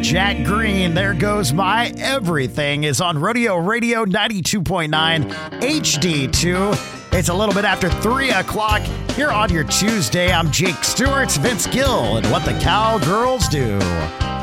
Jack Green. There goes my everything is on Rodeo Radio 92.9 HD2. It's a little bit after 3 o'clock here on your Tuesday. I'm Jake Stewart, Vince Gill, and What the Cowgirls Do.